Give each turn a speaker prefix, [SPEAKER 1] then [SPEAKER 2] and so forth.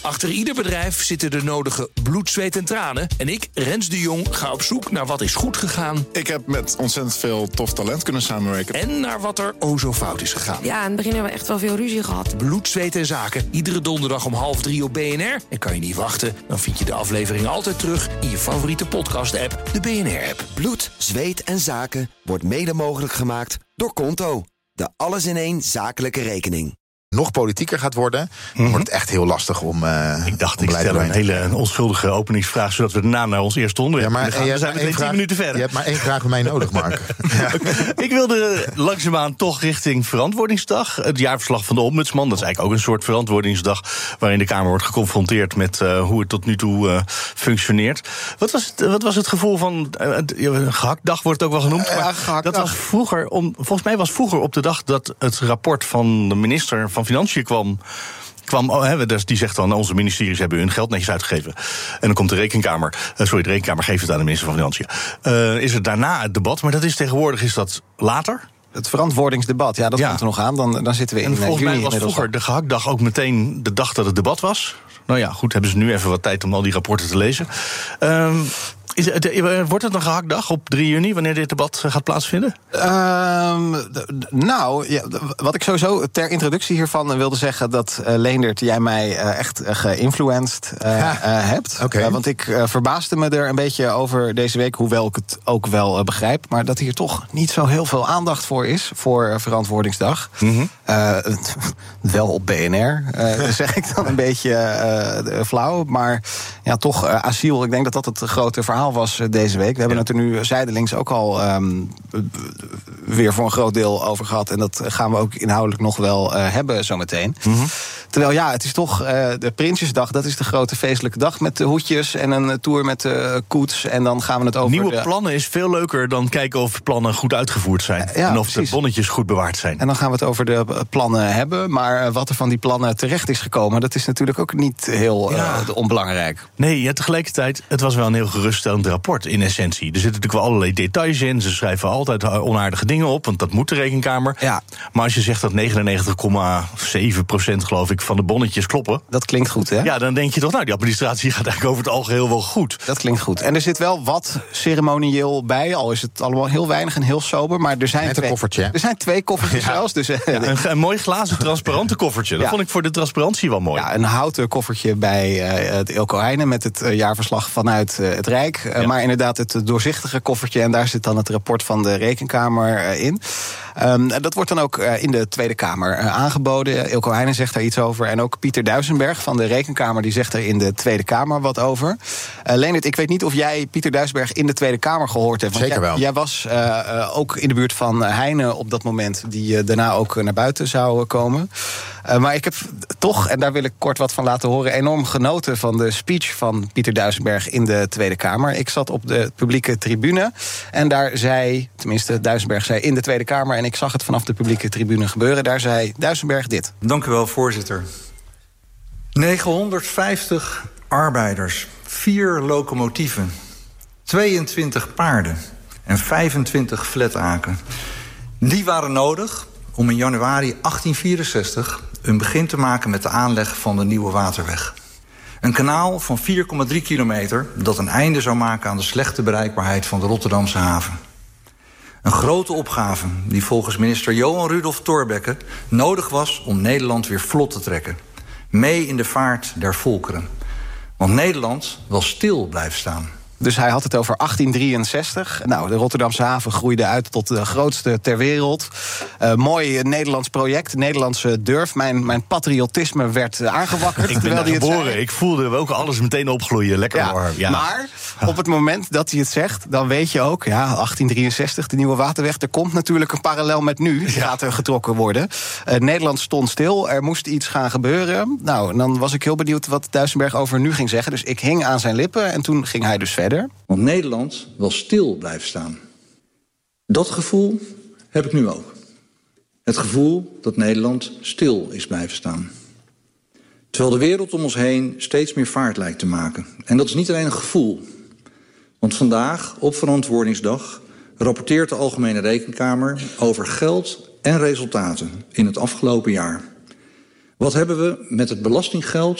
[SPEAKER 1] Achter ieder bedrijf zitten de nodige bloed, zweet en tranen. En ik, Rens de Jong, ga op zoek naar wat is goed gegaan.
[SPEAKER 2] Ik heb met ontzettend veel tof talent kunnen samenwerken.
[SPEAKER 1] En naar wat er zo fout is gegaan.
[SPEAKER 3] Ja, in het begin hebben we echt wel veel ruzie gehad.
[SPEAKER 1] Bloed, zweet en zaken. Iedere donderdag om 2:30 op BNR. En kan je niet wachten, dan vind je de aflevering altijd terug in je favoriete podcast-app, de BNR-app.
[SPEAKER 4] Bloed, zweet en zaken wordt mede mogelijk gemaakt door Konto. De alles-in-één zakelijke rekening.
[SPEAKER 5] Nog politieker gaat worden, wordt het echt heel lastig om.
[SPEAKER 6] Ik dacht, ik stel een hele onschuldige openingsvraag, zodat we daarna naar ons eerste onderwerp gaan. We zijn meteen 10 minuten verder.
[SPEAKER 5] Je hebt maar 1 vraag bij mij nodig, Mark.
[SPEAKER 6] Ja. Ik wilde langzaamaan toch richting Verantwoordingsdag. Het jaarverslag van de Ombudsman, dat is eigenlijk ook een soort verantwoordingsdag, waarin de Kamer wordt geconfronteerd met hoe het tot nu toe functioneert. Wat was het gevoel van gehaktdag wordt het ook wel genoemd? Maar dat was vroeger, volgens mij was vroeger op de dag dat het rapport van de minister van Financiën kwam, die zegt dan, onze ministeries hebben hun geld netjes uitgegeven. En dan komt de Rekenkamer, de Rekenkamer geeft het aan de minister van Financiën. Is het daarna het debat, maar tegenwoordig is dat later?
[SPEAKER 7] Het verantwoordingsdebat, dat komt er nog aan. Dan zitten we in juni.
[SPEAKER 6] Volgens mij was vroeger de gehaktdag ook meteen de dag dat het debat was. Nou ja, goed, hebben ze nu even wat tijd om al die rapporten te lezen. Wordt het een gehaktdag op 3 juni, wanneer dit debat gaat plaatsvinden?
[SPEAKER 7] Wat ik sowieso ter introductie hiervan wilde zeggen, dat Leendert, jij mij echt geïnfluenced hebt.
[SPEAKER 5] Okay.
[SPEAKER 7] Want ik verbaasde me er een beetje over deze week, hoewel ik het ook wel begrijp, maar dat hier toch niet zo heel veel aandacht voor is, voor Verantwoordingsdag. Mm-hmm. Wel op BNR, zeg ik dan een beetje flauw, maar ja, toch asiel, ik denk dat dat het grote verhaal was deze week. We hebben het er nu zijdelings ook al weer voor een groot deel over gehad. En dat gaan we ook inhoudelijk nog wel hebben zometeen. Mm-hmm. Terwijl het is toch de Prinsjesdag, dat is de grote feestelijke dag met de hoedjes en een tour met de koets. En dan gaan we het over
[SPEAKER 6] nieuwe plannen is veel leuker dan kijken of plannen goed uitgevoerd zijn. En of de bonnetjes goed bewaard zijn.
[SPEAKER 7] En dan gaan we het over de plannen hebben. Maar wat er van die plannen terecht is gekomen, dat is natuurlijk ook niet heel onbelangrijk.
[SPEAKER 6] Nee, tegelijkertijd, het was wel een heel geruststellend rapport in essentie. Er zitten natuurlijk wel allerlei details in. Ze schrijven altijd onaardige dingen op, want dat moet de Rekenkamer. Ja. Maar als je zegt dat 99,7% geloof ik van de bonnetjes kloppen.
[SPEAKER 7] Dat klinkt goed, hè?
[SPEAKER 6] Ja, dan denk je toch, die administratie gaat eigenlijk over het algeheel wel goed.
[SPEAKER 7] Dat klinkt goed. En er zit wel wat ceremonieel bij, al is het allemaal heel weinig en heel sober. Maar er zijn
[SPEAKER 5] een koffertje.
[SPEAKER 7] Er zijn 2 koffertjes zelfs. Dus,
[SPEAKER 6] een mooi glazen transparante koffertje. Dat vond ik voor de transparantie wel mooi.
[SPEAKER 7] Ja, een houten koffertje bij het Eelco Heijnen met het jaarverslag vanuit het Rijk. Maar inderdaad het doorzichtige koffertje, en daar zit dan het rapport van de Rekenkamer in. Dat wordt dan ook in de Tweede Kamer aangeboden. Eelco Heijnen zegt daar iets over. En ook Pieter Duisenberg van de Rekenkamer, die zegt er in de Tweede Kamer wat over. Leendert, ik weet niet of jij Pieter Duisenberg in de Tweede Kamer gehoord hebt.
[SPEAKER 5] Zeker wel.
[SPEAKER 7] Jij was ook in de buurt van Heijnen op dat moment, die daarna ook naar buiten zou komen. Maar ik heb toch, en daar wil ik kort wat van laten horen, enorm genoten van de speech van Pieter Duisenberg in de Tweede Kamer. Ik zat op de publieke tribune en daar zei, tenminste Duisenberg zei in de Tweede Kamer, en ik zag het vanaf de publieke tribune gebeuren, daar zei Duisenberg dit.
[SPEAKER 8] Dank u wel, voorzitter. 950 arbeiders, 4 locomotieven, 22 paarden en 25 fletaken. Die waren nodig om in januari 1864 een begin te maken met de aanleg van de Nieuwe Waterweg. Een kanaal van 4,3 kilometer dat een einde zou maken aan de slechte bereikbaarheid van de Rotterdamse haven. Een grote opgave die volgens minister Johan Rudolph Thorbecke nodig was om Nederland weer vlot te trekken. Mee in de vaart der volkeren. Want Nederland wil stil blijven staan.
[SPEAKER 7] Dus hij had het over 1863. Nou, de Rotterdamse haven groeide uit tot de grootste ter wereld. Mooi Nederlands project, Nederlandse durf. Mijn patriotisme werd aangewakkerd.
[SPEAKER 6] Ik ben daar geboren, ik voelde ook alles meteen opgloeien. Lekker warm. Ja.
[SPEAKER 7] Maar op het moment dat hij het zegt, dan weet je ook, 1863, de Nieuwe Waterweg. Er komt natuurlijk een parallel met nu, gaat er getrokken worden. Nederland stond stil, er moest iets gaan gebeuren. Nou, dan was ik heel benieuwd wat Duisenberg over nu ging zeggen. Dus ik hing aan zijn lippen en toen ging hij dus verder.
[SPEAKER 8] Want Nederland wil stil blijven staan. Dat gevoel heb ik nu ook. Het gevoel dat Nederland stil is blijven staan. Terwijl de wereld om ons heen steeds meer vaart lijkt te maken. En dat is niet alleen een gevoel. Want vandaag, op Verantwoordingsdag, rapporteert de Algemene Rekenkamer over geld en resultaten in het afgelopen jaar. Wat hebben we met het belastinggeld